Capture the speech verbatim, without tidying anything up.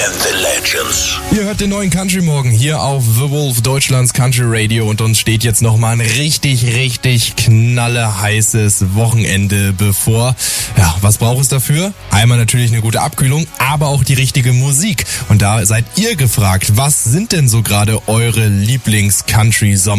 and the Legends. Ihr hört den neuen Country Morgen hier auf The Wolf, Deutschlands Country Radio, und uns steht jetzt nochmal ein richtig, richtig knalleheißes Wochenende bevor. Ja, was braucht es dafür? Einmal natürlich eine gute Abkühlung, aber auch die richtige Musik. Und da seid ihr gefragt, was sind denn so gerade eure Lieblings-Country-Sommer?